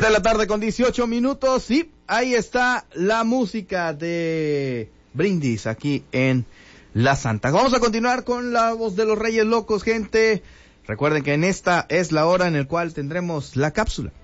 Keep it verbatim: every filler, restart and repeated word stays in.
Siete de la tarde con dieciocho minutos. Sí, ahí está la música de Brindis aquí en La Santa. Vamos a continuar con la voz de los Reyes Locos, gente. Recuerden que en esta es la hora en la cual tendremos la cápsula